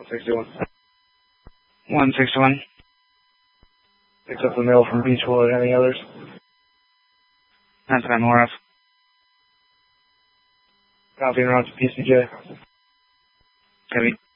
161. 161. Picked up the mail from Beechwood. Any others? Not that I'm aware of. Copy and route to PCJ. Copy.